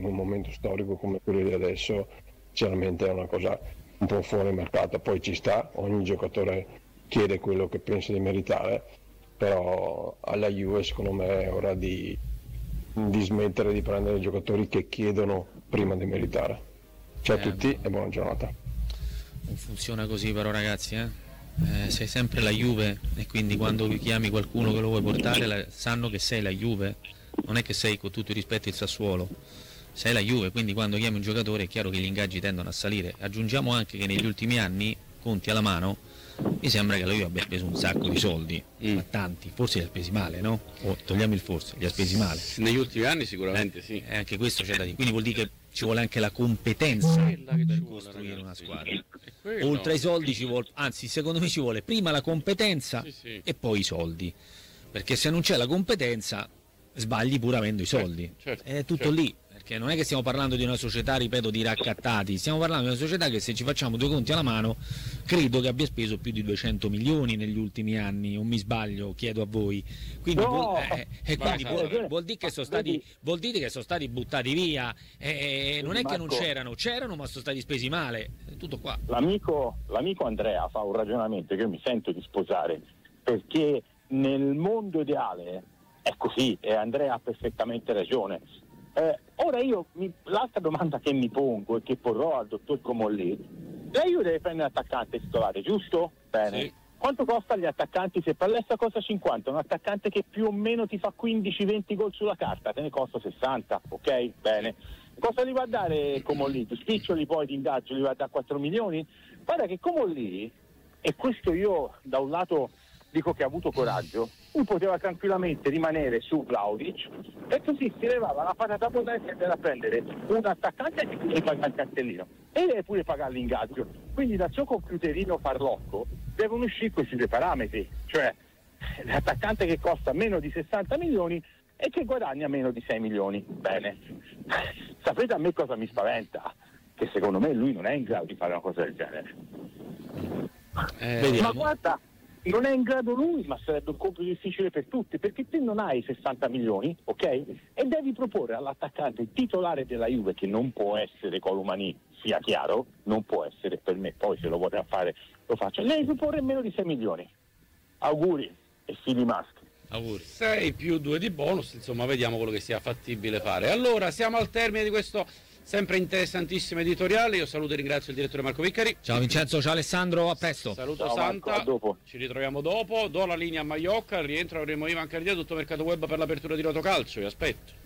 in un momento storico come quello di adesso sinceramente è una cosa un po' fuori mercato. Poi ci sta, ogni giocatore chiede quello che pensa di meritare, però alla Juve secondo me è ora di smettere di prendere giocatori che chiedono prima di meritare. Ciao a tutti e buona giornata. Non funziona così però, ragazzi, sei sempre la Juve e quindi quando chiami qualcuno che lo vuoi portare sanno che sei la Juve, non è che sei, con tutto il rispetto, il Sassuolo, sei la Juve, quindi quando chiami un giocatore è chiaro che gli ingaggi tendono a salire. Aggiungiamo anche che negli ultimi anni, conti alla mano, mi sembra che la Juve abbia speso un sacco di soldi, ma tanti, forse li ha spesi male, no? O togliamo il forse, li ha spesi male. Negli ultimi anni sicuramente sì. Anche questo c'è da dire, quindi vuol dire che ci vuole anche la competenza per costruire una squadra. Oltre ai soldi ci vuole, anzi secondo me ci vuole prima la competenza e poi i soldi, perché se non c'è la competenza sbagli pure avendo i soldi, è tutto lì, perché non è che stiamo parlando di una società, ripeto, di raccattati, stiamo parlando di una società che, se ci facciamo due conti alla mano, credo che abbia speso più di 200 milioni negli ultimi anni, o mi sbaglio, chiedo a voi, quindi, vuol dire che sono stati buttati via, non è che non c'erano ma sono stati spesi male, tutto qua. L'amico Andrea fa un ragionamento che io mi sento di sposare, perché nel mondo ideale è così, e Andrea ha perfettamente ragione. Ora l'altra domanda che mi pongo e che porrò al dottor Comolli: la Juve deve prendere un attaccante titolare, giusto? Bene. Sì. Quanto costa gli attaccanti? Se Pallessa costa 50, un attaccante che più o meno ti fa 15-20 gol sulla carta te ne costa 60, ok? Bene. Cosa gli va a dare Comolli? Tu spiccioli poi di ingaggio, gli va a dare 4 milioni? Guarda che Comolli, e questo io da un lato dico che ha avuto coraggio, lui poteva tranquillamente rimanere su Vlahovic e così si levava la patata potente e andare a prendere un attaccante che deve pagare il cartellino e deve pure pagare l'ingaggio. Quindi dal suo computerino farlocco devono uscire questi due parametri, cioè l'attaccante che costa meno di 60 milioni e che guadagna meno di 6 milioni. Bene, sapete a me cosa mi spaventa? Che secondo me lui non è in grado di fare una cosa del genere. Ma guarda, non è in grado lui, ma sarebbe un compito difficile per tutti, perché te non hai 60 milioni, ok? E devi proporre all'attaccante titolare della Juve, che non può essere Colomani, sia chiaro, non può essere, per me, poi se lo vorrà fare lo faccio, devi proporre meno di 6 milioni. Auguri e figli maschi. Auguri. 6 più 2 di bonus, insomma vediamo quello che sia fattibile fare. Allora siamo al termine di questo sempre interessantissimo editoriale. Io saluto e ringrazio il direttore Marco Viccari. Ciao Vincenzo, ciao Alessandro, a presto. Saluto ciao, Santa, Marco, a dopo. Ci ritroviamo dopo. Do la linea a Maiocca, rientro avremo Ivan Cardia, tutto mercato web per l'apertura di Rotocalcio, vi aspetto.